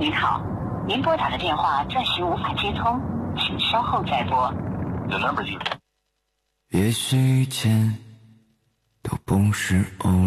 您好，您拨打的电话暂时无法接通，请稍后再拨。 The number you... 也许一切都不是偶然。